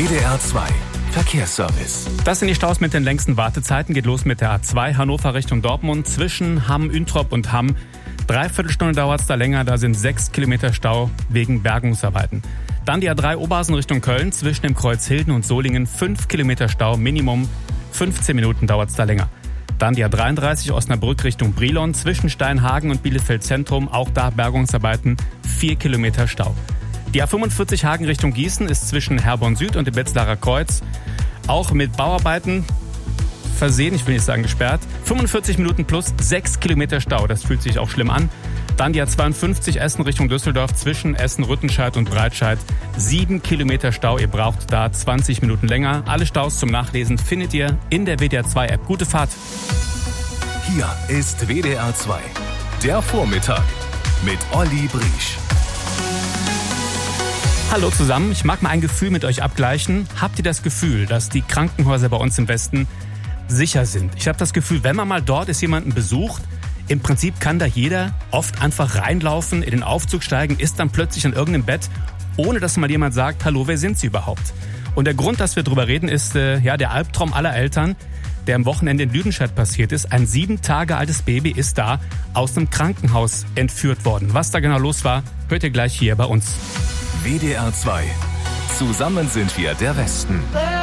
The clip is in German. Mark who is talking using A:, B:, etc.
A: WDR 2 Verkehrsservice.
B: Das sind die Staus mit den längsten Wartezeiten. Geht los mit der A2 Hannover Richtung Dortmund zwischen Hamm, Üntrop und Hamm. 3/4 Stunde dauert es da länger, da sind 6 Kilometer Stau wegen Bergungsarbeiten. Dann die A3 Oberhausen Richtung Köln zwischen dem Kreuz Hilden und Solingen. 5 Kilometer Stau, Minimum 15 Minuten dauert es da länger. Dann die A33 Osnabrück Richtung Brilon zwischen Steinhagen und Bielefeld Zentrum. Auch da Bergungsarbeiten, 4 Kilometer Stau. Die A45 Hagen Richtung Gießen ist zwischen Herborn Süd und dem Wetzlarer Kreuz auch mit Bauarbeiten versehen, ich will nicht sagen gesperrt. 45 Minuten plus 6 Kilometer Stau, das fühlt sich auch schlimm an. Dann die A52 Essen Richtung Düsseldorf zwischen Essen, Rüttenscheid und Breitscheid. 7 Kilometer Stau, ihr braucht da 20 Minuten länger. Alle Staus zum Nachlesen findet ihr in der WDR 2 App. Gute Fahrt.
A: Hier ist WDR 2, der Vormittag mit Olli Briesch.
B: Hallo zusammen, ich mag mal ein Gefühl mit euch abgleichen. Habt ihr das Gefühl, dass die Krankenhäuser bei uns im Westen sicher sind? Ich habe das Gefühl, wenn man mal dort ist, jemanden besucht, im Prinzip kann da jeder oft einfach reinlaufen, in den Aufzug steigen, ist dann plötzlich an irgendeinem Bett, ohne dass mal jemand sagt, hallo, wer sind Sie überhaupt? Und der Grund, dass wir drüber reden, ist der Albtraum aller Eltern, der am Wochenende in Lüdenscheid passiert ist. Ein 7 Tage altes Baby ist da aus einem Krankenhaus entführt worden. Was da genau los war, hört ihr gleich hier bei uns.
A: WDR 2. Zusammen sind wir der Westen.